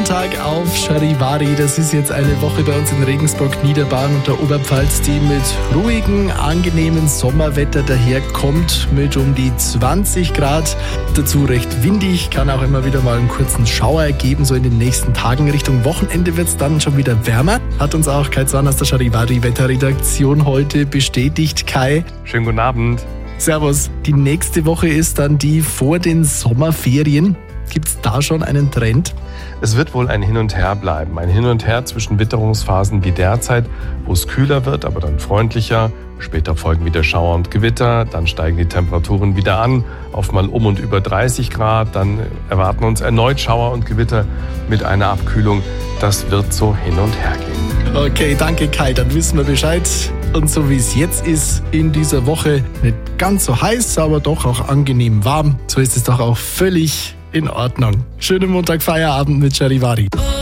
Montag auf Charivari. Das ist jetzt eine Woche bei uns in Regensburg, Niederbayern und der Oberpfalz, die mit ruhigem, angenehmen Sommerwetter daherkommt, mit um die 20 Grad. Dazu recht windig, kann auch immer wieder mal einen kurzen Schauer geben, so in den nächsten Tagen. Richtung Wochenende wird es dann schon wieder wärmer. Hat uns auch Kai Zahn aus der Charivari-Wetterredaktion heute bestätigt. Kai. Schönen guten Abend. Servus. Die nächste Woche ist dann die vor den Sommerferien. Gibt es da schon einen Trend? Es wird wohl ein Hin und Her bleiben. Ein Hin und Her zwischen Witterungsphasen wie derzeit, wo es kühler wird, aber dann freundlicher. Später folgen wieder Schauer und Gewitter. Dann steigen die Temperaturen wieder an auf mal um und über 30 Grad. Dann erwarten uns erneut Schauer und Gewitter mit einer Abkühlung. Das wird so hin und her gehen. Okay, danke Kai, dann wissen wir Bescheid. Und so wie es jetzt ist in dieser Woche, nicht ganz so heiß, aber doch auch angenehm warm, so ist es doch auch völlig in Ordnung. Schönen Montag, Feierabend mit Charivari.